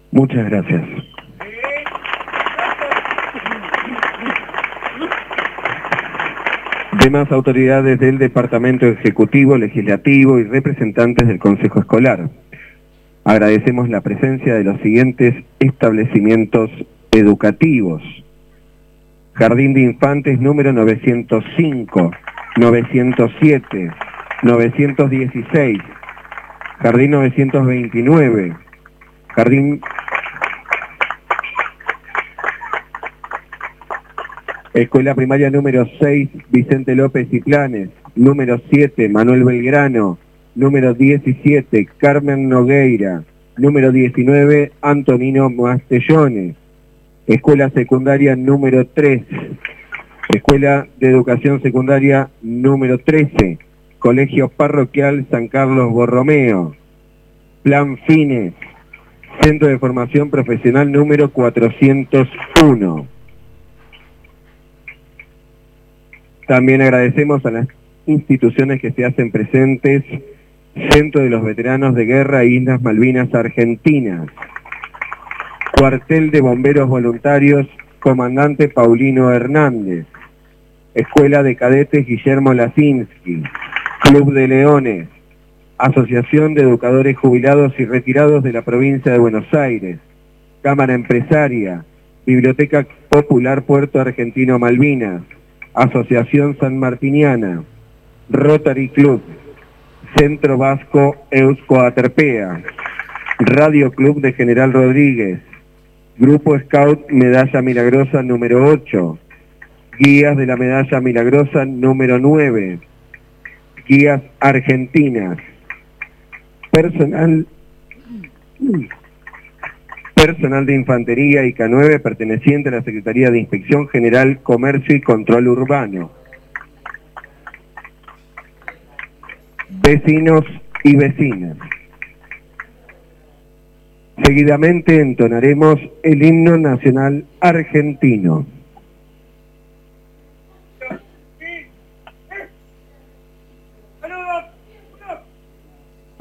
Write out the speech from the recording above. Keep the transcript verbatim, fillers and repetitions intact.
Muchas gracias. Demás autoridades del Departamento Ejecutivo, Legislativo y representantes del Consejo Escolar. Agradecemos la presencia de los siguientes establecimientos educativos. Jardín de Infantes número novecientos cinco, novecientos siete, novecientos dieciséis, Jardín novecientos veintinueve, Jardín... Escuela Primaria número seis, Vicente López y Planes, número siete, Manuel Belgrano, número diecisiete, Carmen Nogueira, número diecinueve, Antonino Mastellones. Escuela Secundaria número tres, Escuela de Educación Secundaria número trece, Colegio Parroquial San Carlos Borromeo. Plan Fines, Centro de Formación Profesional número cuatrocientos uno. También agradecemos a las instituciones que se hacen presentes: Centro de los Veteranos de Guerra e Islas Malvinas Argentinas, Cuartel de Bomberos Voluntarios, Comandante Paulino Hernández, Escuela de Cadetes Guillermo Lasinski, Club de Leones, Asociación de Educadores Jubilados y Retirados de la Provincia de Buenos Aires, Cámara Empresaria, Biblioteca Popular Puerto Argentino Malvinas, Asociación San Martiniana, Rotary Club, Centro Vasco Eusko Aterpea, Radio Club de General Rodríguez, Grupo Scout Medalla Milagrosa número ocho, Guías de la Medalla Milagrosa número nueve, Guías Argentinas, Personal, personal de Infantería y K nueve perteneciente a la Secretaría de Inspección General, Comercio y Control Urbano. Vecinos y vecinas. Seguidamente entonaremos el himno nacional argentino.